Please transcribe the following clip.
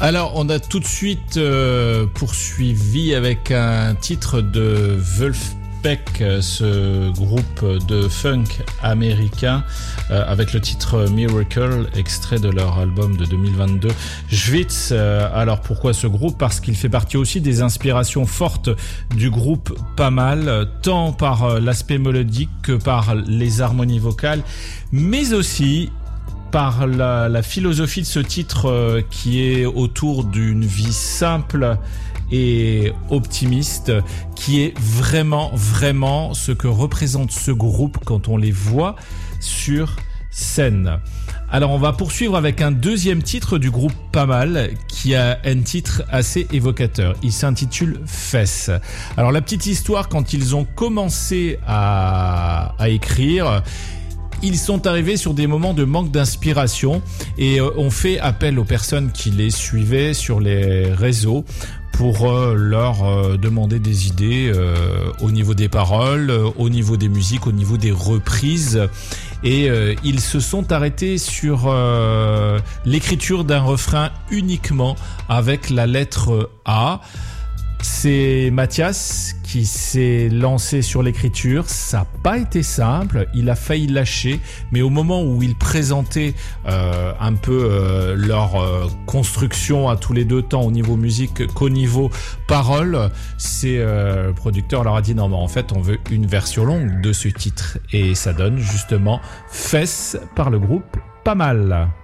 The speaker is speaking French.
Alors, on a tout de suite poursuivi avec un titre de Vulfpeck, ce groupe de funk américain, avec le titre Miracle, extrait de leur album de 2022, Schwitz. Alors, pourquoi ce groupe ? Parce qu'il fait partie aussi des inspirations fortes du groupe Pas Mal, tant par l'aspect mélodique que par les harmonies vocales, mais aussi par la philosophie de ce titre qui est autour d'une vie simple et optimiste, qui est vraiment ce que représente ce groupe quand on les voit sur scène. Alors on va poursuivre avec un deuxième titre du groupe Pas Mal qui a un titre assez évocateur. Il s'intitule Fesses. Alors la petite histoire, quand ils ont commencé à écrire, ils sont arrivés sur des moments de manque d'inspiration et ont fait appel aux personnes qui les suivaient sur les réseaux pour leur demander des idées au niveau des paroles, au niveau des musiques, au niveau des reprises. Et ils se sont arrêtés sur l'écriture d'un refrain uniquement avec la lettre A. C'est Mathias qui s'est lancé sur l'écriture. Ça n'a pas été simple, il a failli lâcher, mais au moment où ils présentaient un peu leur construction à tous les deux, tant au niveau musique qu'au niveau parole, le producteur leur a dit non mais en fait on veut une version longue de ce titre, et ça donne justement Fesses par le groupe Pas Mal.